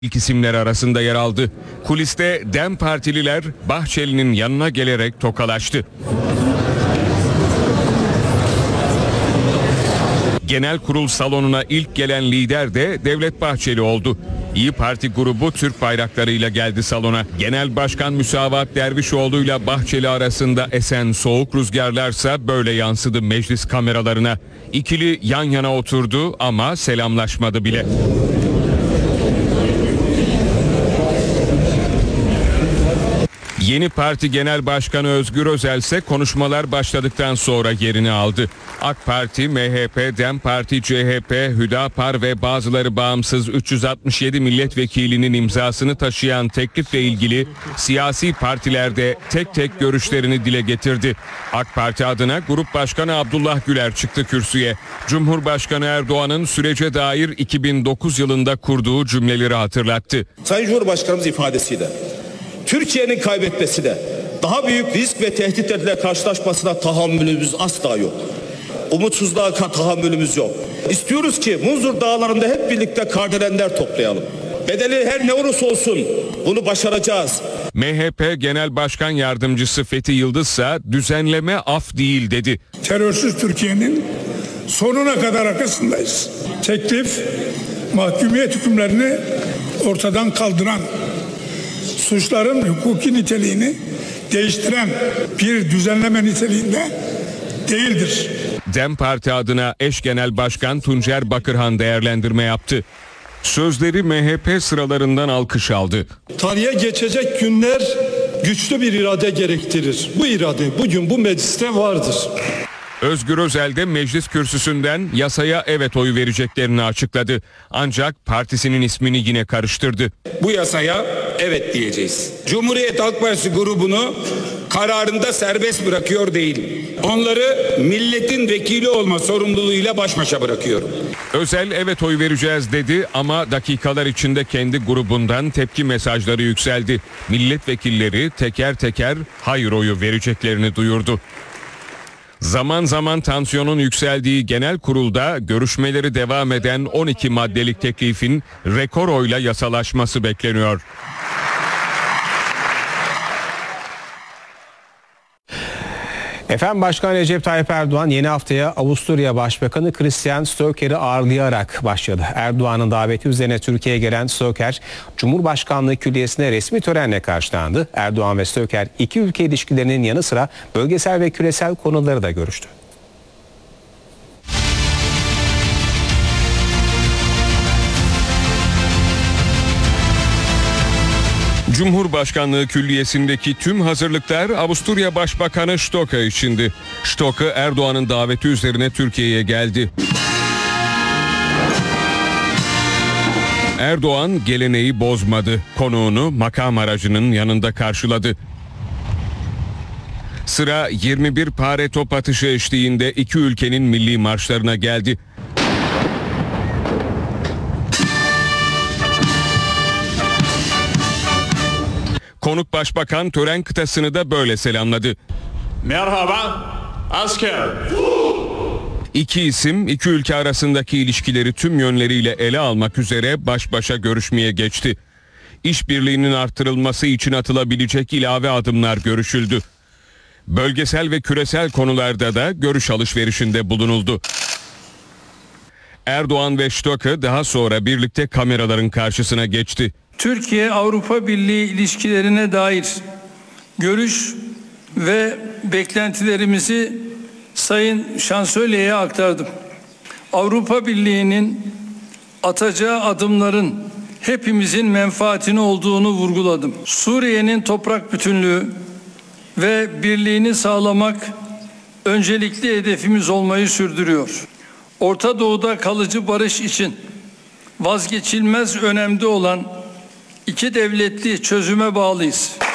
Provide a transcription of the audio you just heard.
İlk isimler arasında yer aldı. Kuliste DEM partililer Bahçeli'nin yanına gelerek tokalaştı. Genel kurul salonuna ilk gelen lider de Devlet Bahçeli oldu. İyi Parti grubu Türk bayraklarıyla geldi salona. Genel Başkan Müsavat Dervişoğlu ile Bahçeli arasında esen soğuk rüzgarlarsa böyle yansıdı meclis kameralarına. İkili yan yana oturdu ama selamlaşmadı bile. Yeni Parti Genel Başkanı Özgür Özel ise konuşmalar başladıktan sonra yerini aldı. AK Parti, MHP, DEM Parti, CHP, Hüdapar ve bazıları bağımsız 367 milletvekilinin imzasını taşıyan teklifle ilgili siyasi partilerde tek tek görüşlerini dile getirdi. AK Parti adına Grup Başkanı Abdullah Güler çıktı kürsüye. Cumhurbaşkanı Erdoğan'ın sürece dair 2009 yılında kurduğu cümleleri hatırlattı. Sayın Cumhurbaşkanımız ifadesiyle Türkiye'nin kaybetmesine, daha büyük risk ve tehditlerle karşılaşmasına tahammülümüz asla yok. Umutsuzluğa tahammülümüz yok. İstiyoruz ki Munzur Dağları'nda hep birlikte kardelenler toplayalım. Bedeli her ne olursa olsun bunu başaracağız. MHP Genel Başkan Yardımcısı Fethi Yıldız ise düzenleme af değil dedi. Terörsüz Türkiye'nin sonuna kadar arkasındayız. Teklif mahkumiyet hükümlerini ortadan kaldıran, suçların hukuki niteliğini değiştiren bir düzenleme niteliğinde değildir. DEM Parti adına eş genel başkan Tuncer Bakırhan değerlendirme yaptı. Sözleri MHP sıralarından alkış aldı. Tarihe geçecek günler güçlü bir irade gerektirir. Bu irade bugün bu mecliste vardır. Özgür Özel de meclis kürsüsünden yasaya evet oyu vereceklerini açıkladı. Ancak partisinin ismini yine karıştırdı. Bu yasaya evet diyeceğiz. Cumhuriyet Halk Partisi grubunu kararında serbest bırakıyor değilim. Onları milletin vekili olma sorumluluğuyla baş başa bırakıyorum. Özel evet oy vereceğiz dedi ama dakikalar içinde kendi grubundan tepki mesajları yükseldi. Milletvekilleri teker teker hayır oyu vereceklerini duyurdu. Zaman zaman tansiyonun yükseldiği genel kurulda görüşmeleri devam eden 12 maddelik teklifin rekor oyla yasalaşması bekleniyor. Efendim Başkan Recep Tayyip Erdoğan yeni haftaya Avusturya Başbakanı Christian Stoker'i ağırlayarak başladı. Erdoğan'ın daveti üzerine Türkiye'ye gelen Stoker, Cumhurbaşkanlığı Külliyesi'ne resmi törenle karşılandı. Erdoğan ve Stoker iki ülke ilişkilerinin yanı sıra bölgesel ve küresel konuları da görüştü. Cumhurbaşkanlığı Külliyesi'ndeki tüm hazırlıklar Avusturya Başbakanı Stoker içindi. Stoker Erdoğan'ın daveti üzerine Türkiye'ye geldi. Erdoğan geleneği bozmadı. Konuğunu makam aracının yanında karşıladı. Sıra 21 pare top atışı eşliğinde iki ülkenin milli marşlarına geldi. Konuk başbakan tören kıtasını da böyle selamladı. Merhaba, asker. İki isim iki ülke arasındaki ilişkileri tüm yönleriyle ele almak üzere baş başa görüşmeye geçti. İşbirliğinin artırılması için atılabilecek ilave adımlar görüşüldü. Bölgesel ve küresel konularda da görüş alışverişinde bulunuldu. Erdoğan ve Stoker daha sonra birlikte kameraların karşısına geçti. Türkiye-Avrupa Birliği ilişkilerine dair görüş ve beklentilerimizi Sayın Şansölye'ye aktardım. Avrupa Birliği'nin atacağı adımların hepimizin menfaatine olduğunu vurguladım. Suriye'nin toprak bütünlüğü ve birliğini sağlamak öncelikli hedefimiz olmayı sürdürüyor. Orta Doğu'da kalıcı barış için vazgeçilmez önemde olan İki devletli çözüme bağlıyız.